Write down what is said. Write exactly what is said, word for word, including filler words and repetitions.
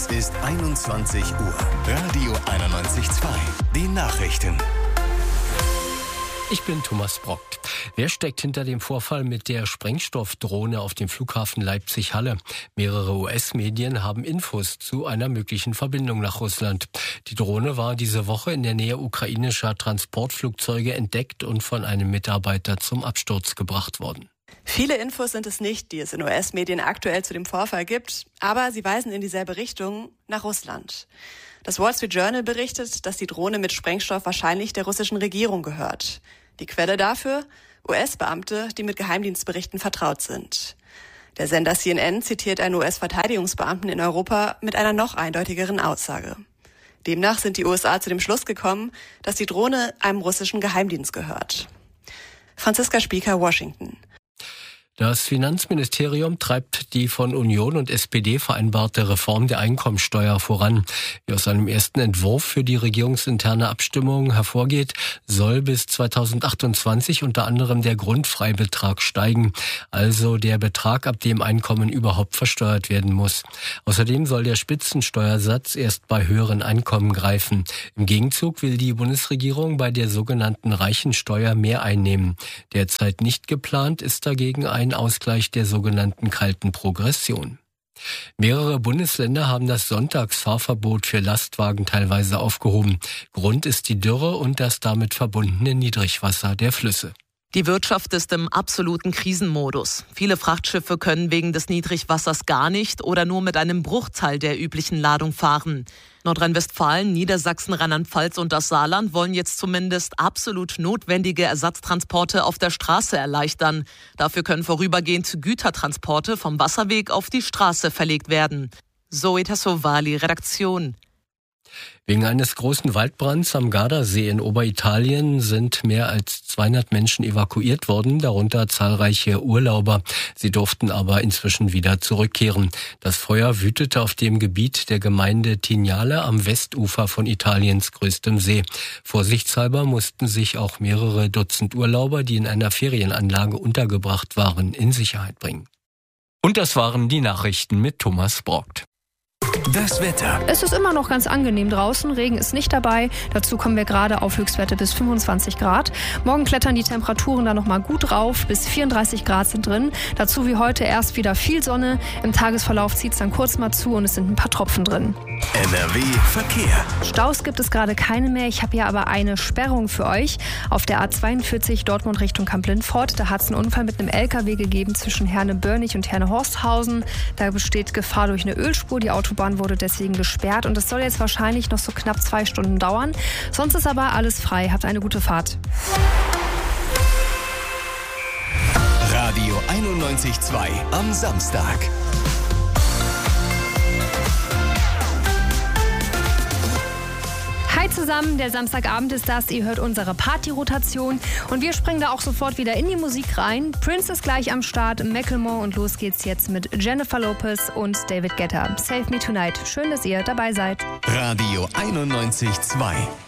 Es ist einundzwanzig Uhr. Radio einundneunzig Komma zwei. Die Nachrichten. Ich bin Thomas Brockt. Wer steckt hinter dem Vorfall mit der Sprengstoffdrohne auf dem Flughafen Leipzig-Halle? Mehrere U S-Medien haben Infos zu einer möglichen Verbindung nach Russland. Die Drohne war diese Woche in der Nähe ukrainischer Transportflugzeuge entdeckt und von einem Mitarbeiter zum Absturz gebracht worden. Viele Infos sind es nicht, die es in U S-Medien aktuell zu dem Vorfall gibt, aber sie weisen in dieselbe Richtung, nach Russland. Das Wall Street Journal berichtet, dass die Drohne mit Sprengstoff wahrscheinlich der russischen Regierung gehört. Die Quelle dafür? U S-Beamte, die mit Geheimdienstberichten vertraut sind. Der Sender C N N zitiert einen U S-Verteidigungsbeamten in Europa mit einer noch eindeutigeren Aussage. Demnach sind die U S A zu dem Schluss gekommen, dass die Drohne einem russischen Geheimdienst gehört. Franziska Spieker, Washington. Das Finanzministerium treibt die von Union und S P D vereinbarte Reform der Einkommensteuer voran. Wie aus einem ersten Entwurf für die regierungsinterne Abstimmung hervorgeht, soll bis zweitausendachtundzwanzig unter anderem der Grundfreibetrag steigen, also der Betrag, ab dem Einkommen überhaupt versteuert werden muss. Außerdem soll der Spitzensteuersatz erst bei höheren Einkommen greifen. Im Gegenzug will die Bundesregierung bei der sogenannten Reichensteuer mehr einnehmen. Derzeit nicht geplant ist dagegen ein Ausgleich der sogenannten kalten Progression. Mehrere Bundesländer haben das Sonntagsfahrverbot für Lastwagen teilweise aufgehoben. Grund ist die Dürre und das damit verbundene Niedrigwasser der Flüsse. Die Wirtschaft ist im absoluten Krisenmodus. Viele Frachtschiffe können wegen des Niedrigwassers gar nicht oder nur mit einem Bruchteil der üblichen Ladung fahren. Nordrhein-Westfalen, Niedersachsen, Rheinland-Pfalz und das Saarland wollen jetzt zumindest absolut notwendige Ersatztransporte auf der Straße erleichtern. Dafür können vorübergehend Gütertransporte vom Wasserweg auf die Straße verlegt werden. Zoe Tassovali, Redaktion. Wegen eines großen Waldbrands am Gardasee in Oberitalien sind mehr als zweihundert Menschen evakuiert worden, darunter zahlreiche Urlauber. Sie durften aber inzwischen wieder zurückkehren. Das Feuer wütete auf dem Gebiet der Gemeinde Tignale am Westufer von Italiens größtem See. Vorsichtshalber mussten sich auch mehrere Dutzend Urlauber, die in einer Ferienanlage untergebracht waren, in Sicherheit bringen. Und das waren die Nachrichten mit Thomas Brockt. Das Wetter. Es ist immer noch ganz angenehm draußen, Regen ist nicht dabei. Dazu kommen wir gerade auf Höchstwerte bis fünfundzwanzig Grad. Morgen klettern die Temperaturen dann nochmal gut rauf, bis vierunddreißig Grad sind drin. Dazu wie heute erst wieder viel Sonne. Im Tagesverlauf zieht es dann kurz mal zu und es sind ein paar Tropfen drin. N R W Verkehr. Staus gibt es gerade keine mehr. Ich habe hier aber eine Sperrung für euch. Auf der A zweiundvierzig Dortmund Richtung Kamp-Lindfort. Da hat es einen Unfall mit einem L K W gegeben zwischen Herne-Börnig und Herne-Horsthausen. Da besteht Gefahr durch eine Ölspur. Die Autobahn wurde deswegen gesperrt und es soll jetzt wahrscheinlich noch so knapp zwei Stunden dauern. Sonst ist aber alles frei. Habt eine gute Fahrt. Radio einundneunzig Komma zwei am Samstag. Hi zusammen, der Samstagabend ist das. Ihr hört unsere Party-Rotation und wir springen da auch sofort wieder in die Musik rein. Prince ist gleich am Start, Macklemore und los geht's jetzt mit Jennifer Lopez und David Guetta. Save Me Tonight. Schön, dass ihr dabei seid. Radio einundneunzig Komma zwei.